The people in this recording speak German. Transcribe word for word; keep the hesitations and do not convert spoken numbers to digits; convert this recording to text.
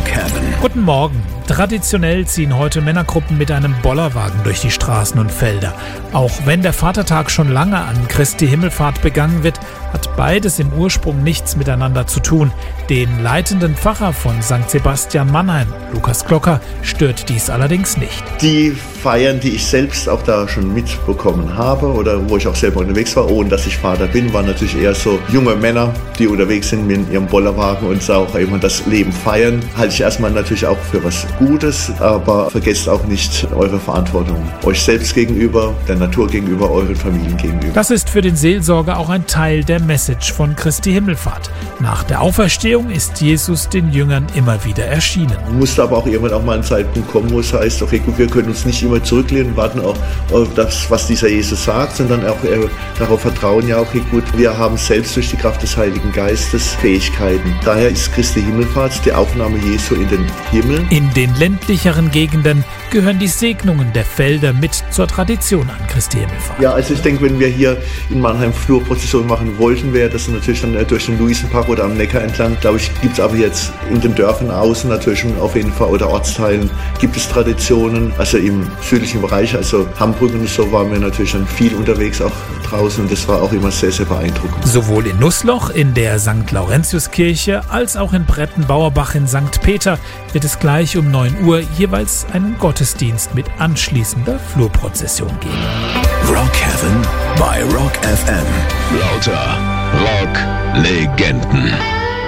Rockhaven. Guten Morgen. Traditionell ziehen heute Männergruppen mit einem Bollerwagen durch die Straßen und Felder. Auch wenn der Vatertag schon lange an Christi Himmelfahrt begangen wird, hat beides im Ursprung nichts miteinander zu tun. Den leitenden Pfarrer von Sankt Sebastian Mannheim, Lukas Glocker, stört dies allerdings nicht. Die Feiern, die ich selbst auch da schon mitbekommen habe oder wo ich auch selber unterwegs war, ohne dass ich Vater bin, waren natürlich eher so junge Männer, die unterwegs sind mit ihrem Bollerwagen und auch immer das Leben feiern. Halte ich erstmal natürlich auch für was Gutes, aber vergesst auch nicht eure Verantwortung. Euch selbst gegenüber, der Natur gegenüber, euren Familien gegenüber. Das ist für den Seelsorger auch ein Teil der Message von Christi Himmelfahrt. Nach der Auferstehung ist Jesus den Jüngern immer wieder erschienen. Musste aber auch irgendwann auch mal ein Zeitpunkt kommen, wo es heißt, okay, gut, wir können uns nicht immer zurücklehnen, warten auf, auf das, was dieser Jesus sagt, sondern auch äh, darauf vertrauen, ja, okay, gut, wir haben selbst durch die Kraft des Heiligen Geistes Fähigkeiten. Daher ist Christi Himmelfahrt die Aufnahme Jesu in den Himmel. In den ländlicheren Gegenden gehören die Segnungen der Felder mit zur Tradition an Christi Himmelfahrt. Ja, also ich denke, wenn wir hier in Mannheim Flurprozession machen wollten, wäre das natürlich dann durch den Luisenpark oder am Neckar entlang. Glaube ich, gibt es aber jetzt in den Dörfern außen natürlich schon auf jeden Fall oder Ortsteilen gibt es Traditionen. Also im südlichen Bereich, also Hamburg und so, waren wir natürlich dann viel unterwegs auch draußen und das war auch immer sehr, sehr beeindruckend. Sowohl in Nussloch in der Sankt Laurentiuskirche als auch in Brettenbauerbach in Sankt Peter wird es gleich um neun Uhr jeweils einen Gottesdienst mit anschließender Flurprozession geben. Rockhaven bei Rock F M. Lauter Rock-Legenden.